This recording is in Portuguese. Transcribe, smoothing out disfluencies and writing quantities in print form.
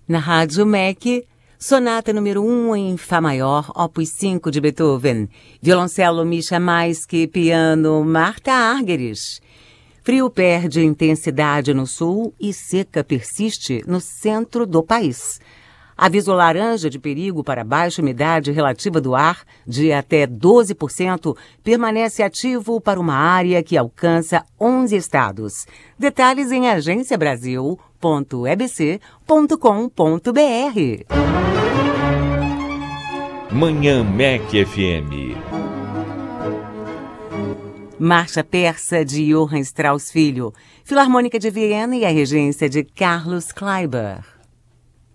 Na Rádio MEC, Sonata número 1 em Fá maior, opus 5 de Beethoven. Violoncelo Mischa Maisky, piano Marta Argerich. Frio perde intensidade no sul e seca persiste no centro do país. Aviso laranja de perigo para baixa umidade relativa do ar, de até 12%, permanece ativo para uma área que alcança 11 estados. Detalhes em agenciabrasil.ebc.com.br. Manhã MEC FM. Marcha Persa de Johann Strauss Filho, Filarmônica de Viena e a regência de Carlos Kleiber.